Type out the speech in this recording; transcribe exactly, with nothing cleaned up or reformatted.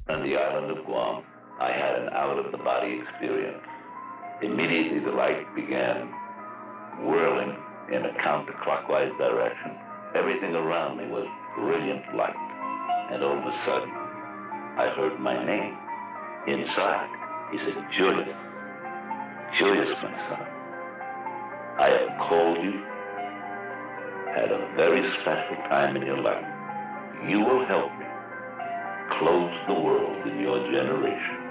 On the island of Guam, I had an out-of-the-body experience. Immediately the light began whirling in a counterclockwise direction. Everything around me was brilliant light. And all of a sudden, I heard my name inside. He said, Julius, Julius, my son, I have called you at a very special time in your life. You will help me close the world in your generation.